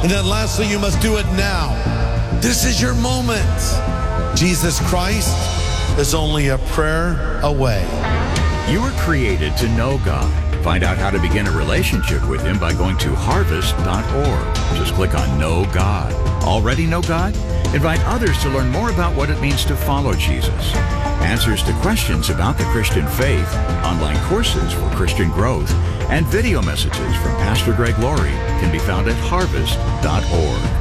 And then lastly, you must do it now. This is your moment. Jesus Christ is only a prayer away. You were created to know God. Find out how to begin a relationship with Him by going to harvest.org. Just click on Know God. Already know God? Invite others to learn more about what it means to follow Jesus. Answers to questions about the Christian faith, online courses for Christian growth, and video messages from Pastor Greg Laurie can be found at harvest.org.